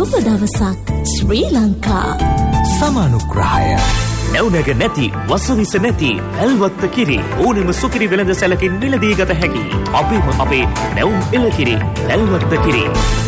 සුබ දවසක් ශ්‍රී ලංකා. සමානුග්‍රහය නැවුනග නැති වසවිස නැති ඇල්වත්ත කිරි ඕනෙම සුකිරි වෙළඳ සැලකින් මිලදී ගත හැකි අපේම අපේ නැවුම් එළකිරි ඇල්වත්ත කිරි.